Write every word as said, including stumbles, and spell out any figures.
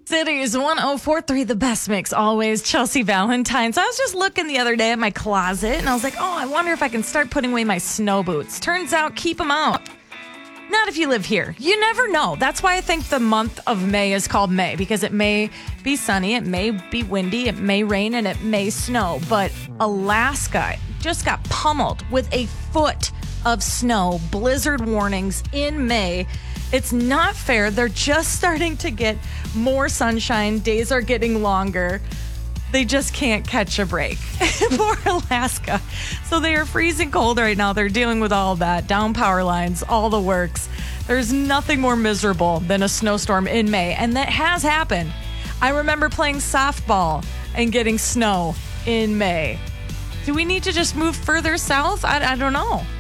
Cities one oh four point three, the best mix always. Chelsea Valentine. So I was just looking the other day at my closet and I was like, oh, I wonder if I can start putting away my snow boots. Turns out, keep them out. Not if you live here. You never know. That's why I think the month of May is called May, because it may be sunny, it may be windy, it may rain, and it may snow. But Alaska just got pummeled with a foot of snow, blizzard warnings in May. It's not fair. They're just starting to get more sunshine. Days are getting longer. They just can't catch a break. Poor Alaska. So they are freezing cold right now. They're dealing with all that. Down power lines, all the works. There's nothing more miserable than a snowstorm in May. And that has happened. I remember playing softball and getting snow in May. Do we need to just move further south? I, I don't know.